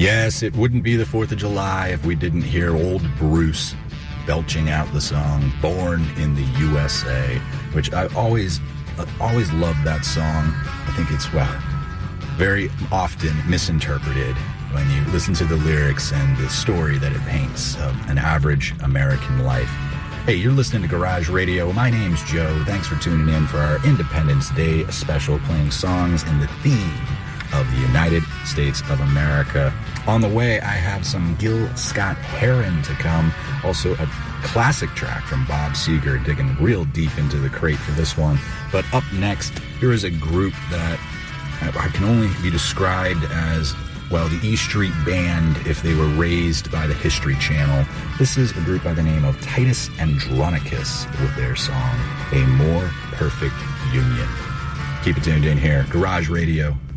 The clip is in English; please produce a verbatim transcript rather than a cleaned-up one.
Yes, it wouldn't be the fourth of July if we didn't hear old Bruce belching out the song Born in the U S A, which I always, always loved that song. I think it's, well, very often misinterpreted when you listen to the lyrics and the story that it paints of an average American life. Hey, you're listening to Garage Radio. My name's Joe. Thanks for tuning in for our Independence Day special, playing songs in the theme of the United States of America. On the way, I have some Gil Scott-Heron to come. Also, a classic track from Bob Seger, digging real deep into the crate for this one. But up next, here is a group that I can only be described as, well, the E Street Band if they were raised by the History Channel. This is a group by the name of Titus Andronicus with their song, A More Perfect Union. Keep it tuned in here. Garage Radio.